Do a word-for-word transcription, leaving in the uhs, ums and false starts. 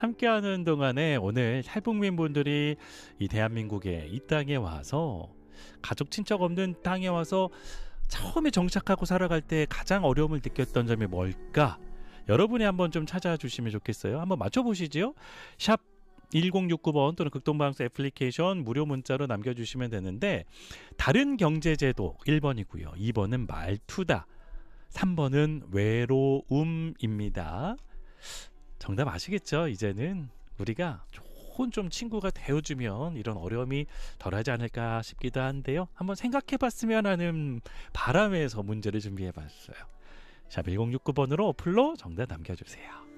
함께하는 동안에 오늘 탈북민 분들이 이 대한민국에 이 땅에 와서 가족 친척 없는 땅에 와서 처음에 정착하고 살아갈 때 가장 어려움을 느꼈던 점이 뭘까? 여러분이 한번 좀 찾아주시면 좋겠어요. 한번 맞춰보시지요. 샵 일공육구 번 또는 극동방송 애플리케이션 무료 문자로 남겨주시면 되는데, 다른 경제제도 일 번이고요. 이 번은 말투다. 삼 번은 외로움입니다. 정답 아시겠죠? 이제는 우리가 좋은 좀 친구가 되어주면 이런 어려움이 덜하지 않을까 싶기도 한데요. 한번 생각해봤으면 하는 바람에서 문제를 준비해봤어요. 샵 일공육구 번으로 어플로 정답 남겨주세요.